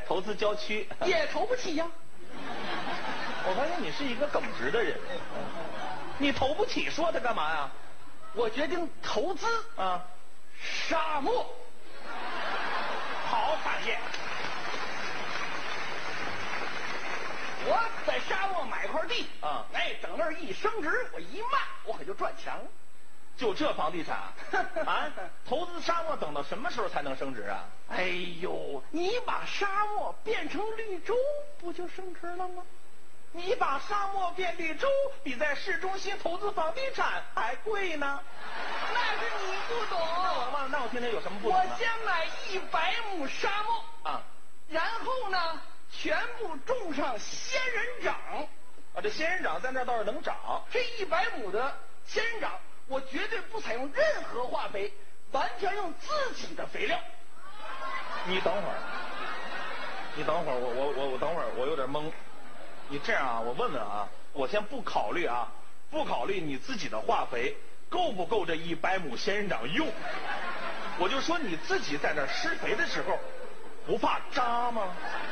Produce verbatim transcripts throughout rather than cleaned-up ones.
投资郊区， 也投不起呀。 我发现你是一个耿直的人，你投不起，说它干嘛呀？ 我决定投资啊， 沙漠。 好产业。 我在沙漠买块地啊， 哎，等那儿一升值，我一卖，我可就赚钱了。 就这房地产啊，投资沙漠等到什么时候才能升值啊？ 哎呦，你把沙漠变成绿洲，不就升值了吗？ 你把沙漠变绿洲，比在市中心投资房地产还贵呢。 那是你不懂。 那我那我听听有什么不懂呢？ 我先买一百亩沙漠啊， 然后呢，全部种上仙人掌。 啊，这仙人掌在那倒是能长。 这一百亩的仙人掌，我绝对不采用任何化肥，完全用自己的肥料。 你等会儿，你等会儿，我我我我等会儿，我有点懵。你这样啊，我问问啊，我先不考虑啊，不考虑你自己的化肥够不够这一百亩仙人掌用，我就说你自己在那施肥的时候，不怕扎吗？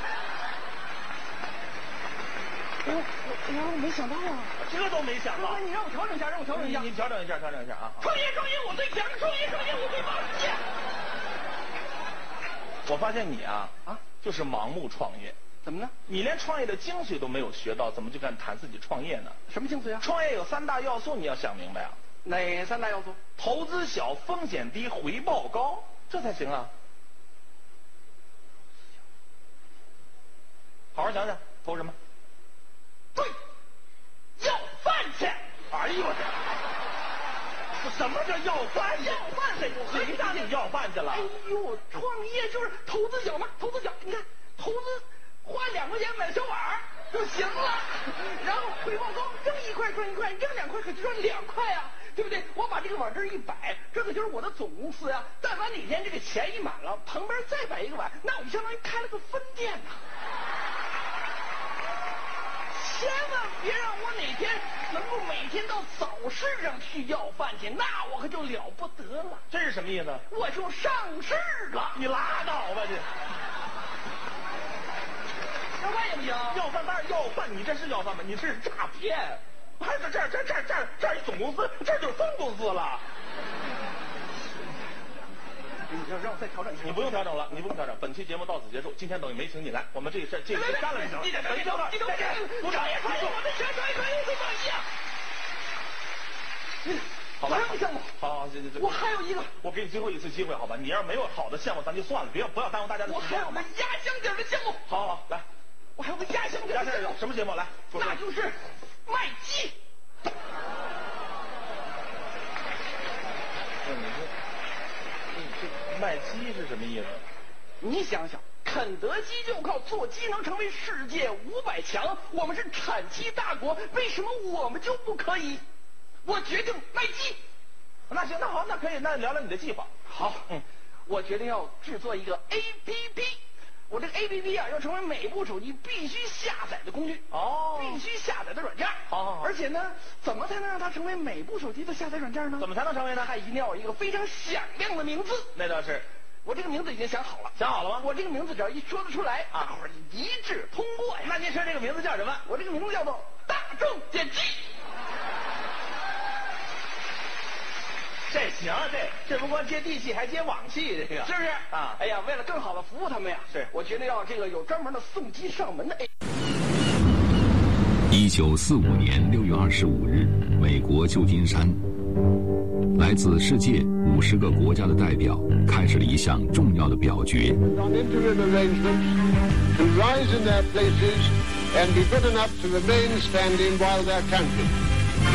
我我我没想到啊， 这都没想到。 你让我调整一下，让我调整一下。 你调整一下，调整一下啊！ 创业创业我最强，创业创业我最棒！ 我发现你啊啊，就是盲目创业。 怎么呢？ 你连创业的精髓都没有学到，怎么就敢谈自己创业呢？ 什么精髓啊？ 创业有三大要素，你要想明白啊。 哪三大要素？ 投资小，风险低，回报高，这才行啊。好好想想，投什么？ 对，要饭去！ 哎呦我这，什么叫要饭去？ 要饭去！ 谁让你要饭去了？ 哎呦，创业就是投资小嘛，投资小，你看投资。花两块钱买小碗就行了，然后回报高，扔一块赚一块，扔两块可就赚两块啊，对不对？我把这个碗这一摆，这可就是我的总公司呀、啊。但凡哪天这个钱一满了，旁边再摆一个碗，那我就相当于开了个分店呐、啊。千万别让我哪天能够每天到早市上去要饭去，那我可就了不得了。 这是什么意思？ 我就上市了。 你拉倒吧你！ 要饭也不行， 要饭当然要饭，你这是要饭吗？你这是诈骗！还是这这这这这一总公司，这就是分公司了。 你让让我再调整一下。 你不用调整了，你不用调整。本期节目到此结束，今天等于没请你来，我们这事这个干了就行了。 你等等，你等等，你等等，我创业创业，我的钱创业创业最棒一样。嗯， 好吧， 还有个项目， 好好，这这这， 我还有一个， 我给你最后一次机会，好吧？你要是没有好的项目，咱就算了，别不要耽误大家的时间。 我还有个压箱底的项目。 好好好，来。 我还有个压箱底的项目， 什么节目？来， 那就是卖鸡。 那你说，这卖鸡是什么意思？ 你想想，肯德基就靠做鸡能成为世界五百强，我们是产鸡大国，为什么我们就不可以？我决定卖鸡。 那行，那好，那可以，那聊聊你的计划。 好，嗯，我决定要制作一个 A P P。我这个 A P P 啊，要成为每部手机必须下载的工具哦， 必须下载的软件。 好好好。 而且呢，怎么才能让它成为每部手机的下载软件呢？ 怎么才能成为呢？ 它一定要有一个非常响亮的名字。 那倒是， 我这个名字已经想好了。 想好了吗？ 我这个名字只要一说得出来，啊，大伙儿一致通过呀。 那您说这个名字叫什么？ 我这个名字叫做大众点击。 这行，这这不光接地气，还接网气，这个是不是啊？ 哎呀，为了更好的服务他们呀， 是我决定要这个有专门的送机上门的 A。 一九四五年六月二十五日，美国旧金山，来自世界五十个国家的代表开始了一项重要的表决。 On interim arrangements to rise in their places and be good enough to remain standing while they're counted.